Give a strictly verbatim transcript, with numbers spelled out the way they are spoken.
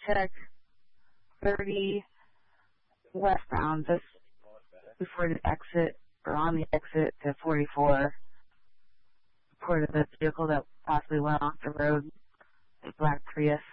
check thirty westbound just before the exit, or on the exit to forty-four. Reported this vehicle that possibly went off the road, a black Prius.